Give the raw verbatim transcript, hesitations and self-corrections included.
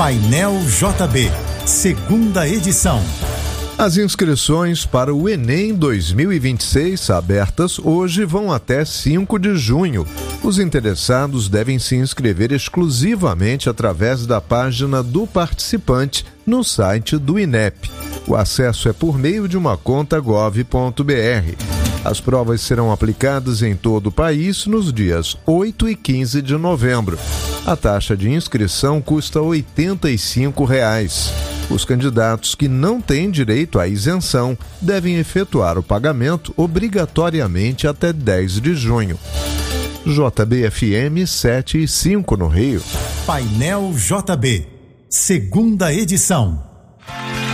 Painel J B, segunda edição. As inscrições para o Enem dois mil e vinte e seis, abertas hoje, vão até cinco de junho. Os interessados devem se inscrever exclusivamente através da página do participante no site do INEP. O acesso é por meio de uma conta gov ponto br. As provas serão aplicadas em todo o país nos dias oito e quinze de novembro. A taxa de inscrição custa oitenta e cinco reais. Os candidatos que não têm direito à isenção devem efetuar o pagamento obrigatoriamente até dez de junho. J B F M sete e cinco no Rio. Painel J B, segunda edição.